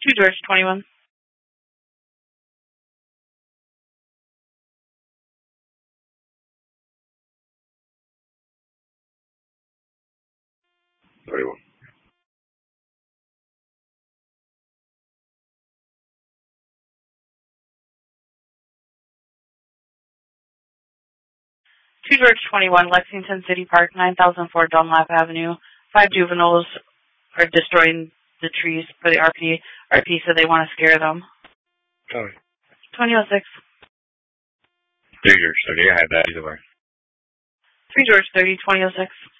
2 George 21. $31. 2 George 21, Lexington City Park, 9004 Dunlap Avenue. 5 juveniles are destroying the trees for the RP. RP said they want to scare them. Sorry. 2006. 3 George 30, I have that either way. 3 George 30, 2006.